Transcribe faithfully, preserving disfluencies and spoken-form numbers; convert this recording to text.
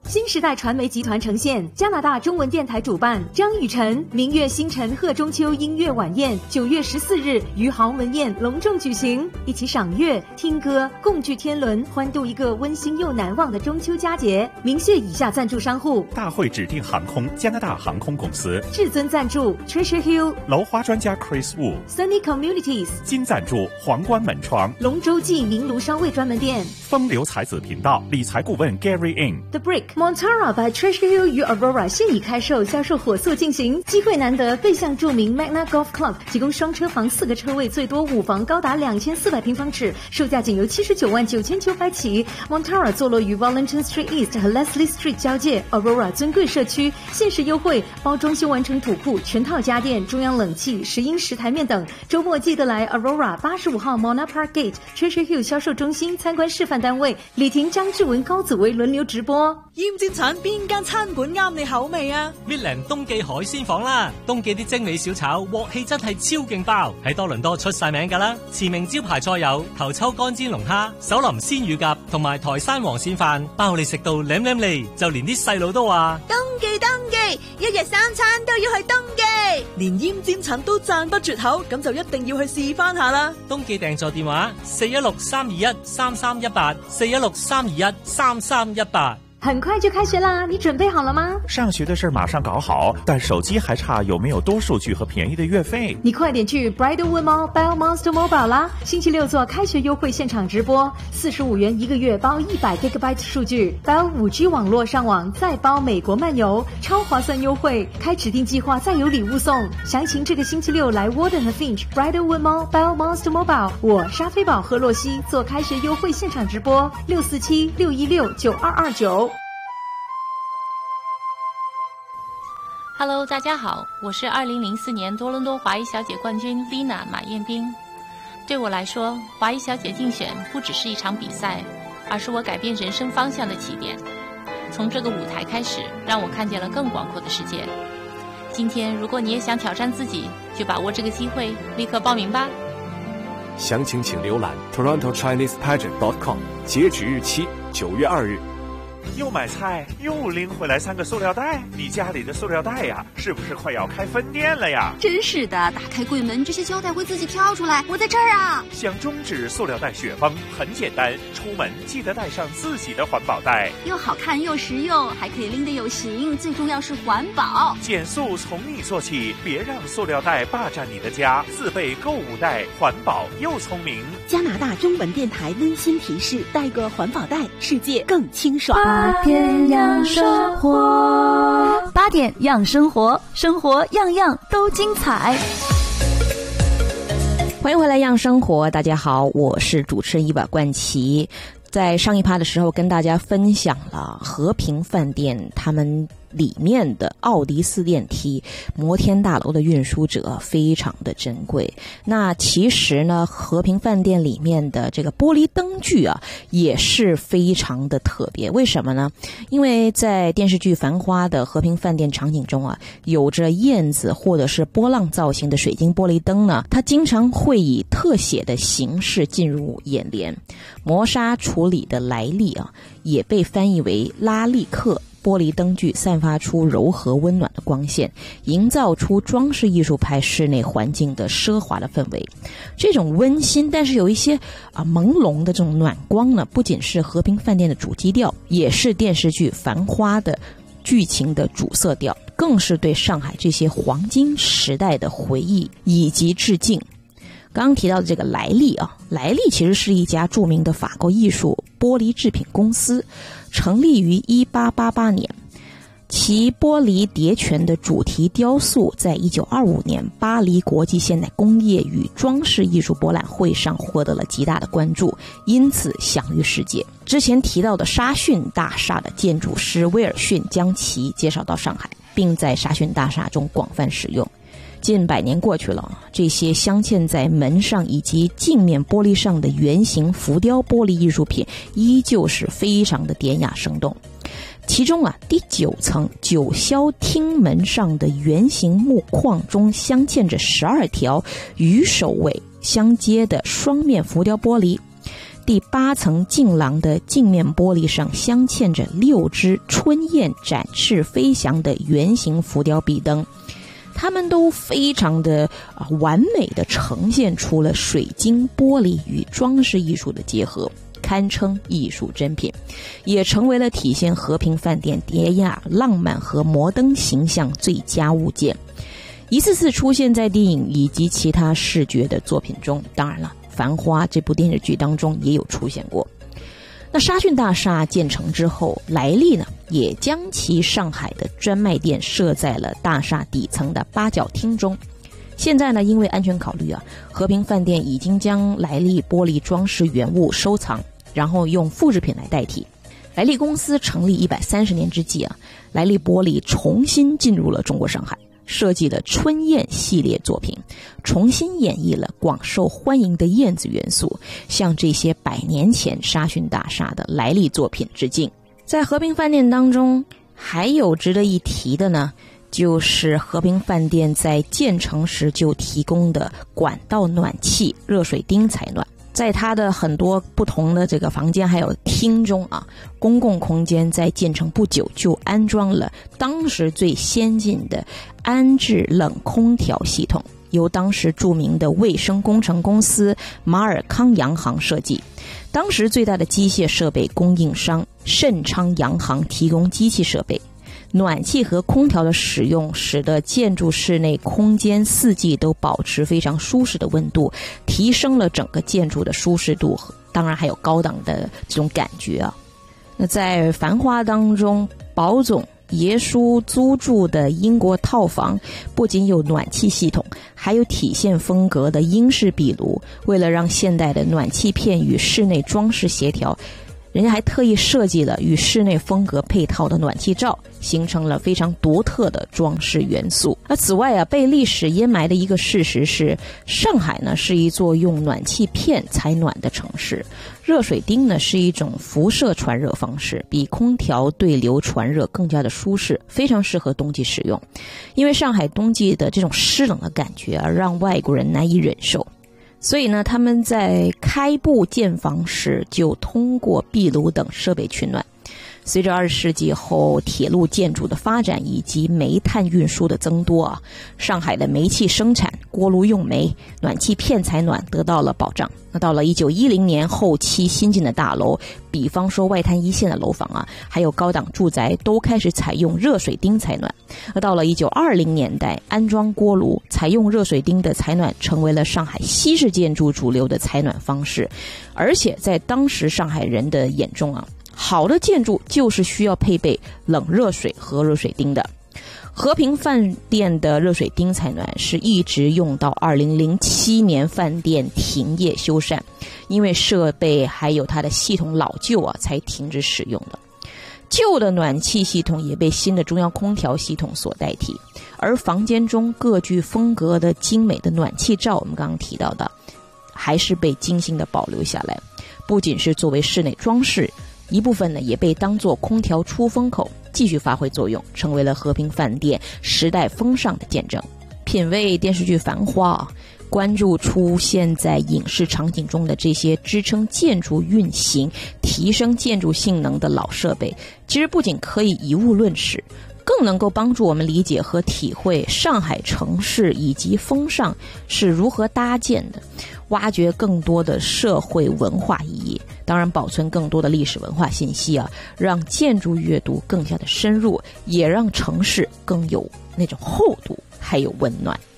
新时代传媒集团呈现，加拿大中文电台主办，张雨晨、明月星辰贺中秋音乐晚宴，九月十四日于豪门宴隆重举行，一起赏月、听歌，共聚天伦，欢度一个温馨又难忘的中秋佳节。明谢以下赞助商户： 大会指定航空加拿大航空公司， 至尊赞助 Treasure Hill 楼花专家 Chris Wu，Sunny Communities 金赞助皇冠门窗， 龙舟记明炉烧味专门店， 风流才子频道理财顾问 Gary In，The Brick Montara by Treasure Hill 与 Aurora 现已开售，销售火速进行，机会难得，备向著名 Magna Golf Club 提供双车房四个车位，最多五房，高达两千四百平方尺，售价仅由七十九万九千九百起。Montara 坐落于 Wellington Street East 和 Leslie Street 交界 ，Aurora 尊贵社区，限时优惠，包装修完成土库、全套家电、中央冷气、石英石台面等。周末记得来 Aurora 八十五号 Mona Park Gate Treasure Hill 销售中心参观示範單位，李婷、張志文、高子維輪流直播。 要唔知產邊間餐館啱你口味啊？ 搣靚東記海鮮房啦，東記啲精美小炒鑊氣真係超勁爆，喺多倫多出晒名㗎啦。馳名招牌菜有頭抽乾煎龍蝦、手淋鮮乳鴿同埋台山黃鱔飯，包你食到舐舐脷，就連啲細路都話東記東記，一日三餐都要去東記， 連奄尖診都讚不絕口，咁就一定要去試翻下啦。 東記訂座電話四一六三二一三三一八，四一六三二一三三一八。 很快就开学啦，你准备好了吗？ 上学的事马上搞好，但手机还差有没有多数据和便宜的月费？ 你快点去 Bridalwood Mall Bell Monster Mobile 啦！星期六做开学优惠现场直播，四十五元一个月包一百 G B 数据，包五 G 网络上网，再包美国漫游，超划算优惠！开指定计划再有礼物送。详情这个星期六来 Warden 和 Finch Bridalwood Mall Bell Monster Mobile， 我沙菲宝和洛西做开学优惠现场直播，六四七六一六九二二九。 Hello， 大家好，我是二零零四年多伦多华裔小姐冠军 Lina 马彦冰。对我来说，华裔小姐竞选不只是一场比赛，而是我改变人生方向的起点。从这个舞台开始，让我看见了更广阔的世界。今天，如果你也想挑战自己，就把握这个机会，立刻报名吧。 详情请浏览 toronto chinese pageant dot com， 截止日期九月二日。 又买菜又拎回来三个塑料袋，你家里的塑料袋呀，是不是快要开分店了呀？ 真是的，打开柜门，这些胶带会自己飘出来。我在这儿啊！ 想终止塑料袋雪崩很简单，出门记得带上自己的环保袋， 又好看又实用，还可以拎得有型，最重要是环保。 减速从你做起，别让塑料袋霸占你的家，自备购物袋，环保又聪明。 加拿大中文电台温馨提示：带个环保袋，世界更清爽。 八点养生活，八点养生活，生活样样都精彩。 欢迎回来养生活，大家好，我是主持人伊娃冠琪。在上一趴的时候跟大家分享了和平饭店他们里面的奥迪斯电梯摩天大楼的运输者非常的珍贵。那其实呢，和平饭店里面的这个玻璃灯具啊也是非常的特别。为什么呢？因为在电视剧《繁花》的和平饭店场景中啊，有着燕子或者是波浪造型的水晶玻璃灯呢，它经常会以特写的形式进入眼帘。磨砂处理的莱利啊，也被翻译为拉力克。玻璃灯具散发出柔和温暖的光线，营造出装饰艺术派室内环境的奢华的氛围。这种温馨但是有一些啊朦胧的这种暖光呢，不仅是和平饭店的主基调，也是电视剧《繁花》的剧情的主色调，更是对上海这些黄金时代的回忆以及致敬。刚刚提到的这个莱利啊，莱利其实是一家著名的法国艺术玻璃制品公司，成立于一八八八年。其玻璃蝶泉的主题雕塑在一九二五年巴黎国际现代工业与装饰艺术博览会上获得了极大的关注，因此享誉世界。之前提到的沙逊大厦的建筑师威尔逊将其介绍到上海，并在沙逊大厦中广泛使用。近百年过去了，这些镶嵌在门上以及镜面玻璃上的圆形浮雕玻璃艺术品依旧是非常的典雅生动。其中啊，第九层九霄厅门上的圆形木框中镶嵌着十二条与首尾相接的双面浮雕玻璃， 第八层镜廊的镜面玻璃上镶嵌着六只春燕展翅飞翔的圆形浮雕壁灯，它们都非常的、啊、完美的呈现出了水晶玻璃与装饰艺术的结合，堪称艺术珍品，也成为了体现和平饭店典雅、浪漫和摩登形象最佳物件，一次次出现在电影以及其他视觉的作品中。当然了，《繁花》这部电视剧当中也有出现过。那沙逊大厦建成之后，莱利呢也将其上海的专卖店设在了大厦底层的八角厅中。现在呢，因为安全考虑啊，和平饭店已经将莱利玻璃装饰原物收藏，然后用复制品来代替。莱利公司成立一百三十年之际啊，莱利玻璃重新进入了中国上海，设计了春燕系列作品，重新演绎了广受欢迎的燕子元素，向这些百年前沙逊大厦的莱利作品致敬。在和平饭店当中，还有值得一提的呢，就是和平饭店在建成时就提供的管道暖气热水丁采暖。在它的很多不同的这个房间还有厅中啊，公共空间在建成不久就安装了当时最先进的安置冷空调系统，由当时著名的卫生工程公司马尔康洋行设计。当时最大的机械设备供应商盛昌洋行提供机器设备。暖气和空调的使用使得建筑室内空间四季都保持非常舒适的温度，提升了整个建筑的舒适度，当然还有高档的这种感觉啊。那在繁花当中，宝总爷叔租住的英国套房不仅有暖气系统，还有体现风格的英式壁炉。为了让现代的暖气片与室内装饰协调，人家还特意设计了与室内风格配套的暖气罩，形成了非常独特的装饰元素。而此外啊，被历史掩埋的一个事实是，上海呢是一座用暖气片采暖的城市。热水丁呢是一种辐射传热方式，比空调对流传热更加的舒适，非常适合冬季使用。因为上海冬季的这种湿冷的感觉啊，让外国人难以忍受。所以呢，他们在开埠建房时就通过壁炉等设备取暖。随着二十世纪后铁路建筑的发展以及煤炭运输的增多啊，上海的煤气生产、锅炉用煤、暖气片采暖得到了保障。那到了一九一零年后期新建的大楼，比方说外滩一线的楼房啊，还有高档住宅都开始采用热水丁采暖。那到了一九二零年代，安装锅炉，采用热水丁的采暖成为了上海西式建筑主流的采暖方式。而且在当时上海人的眼中啊，好的建筑就是需要配备冷热水和热水丁的。和平饭店的热水丁采暖是一直用到二零零七年饭店停业修缮，因为设备还有它的系统老旧啊，才停止使用的。旧的暖气系统也被新的中央空调系统所代替，而房间中各具风格的精美的暖气罩，我们刚刚提到的，还是被精心的保留下来，不仅是作为室内装饰，一部分呢也被当作空调出风口，继续发挥作用，成为了和平饭店时代风尚的见证。品味电视剧《繁花》啊，关注出现在影视场景中的这些支撑建筑运行、提升建筑性能的老设备，其实不仅可以以物论史，更能够帮助我们理解和体会上海城市以及风尚是如何搭建的，挖掘更多的社会文化意义，当然保存更多的历史文化信息啊，让建筑阅读更加的深入，也让城市更有那种厚度还有温暖。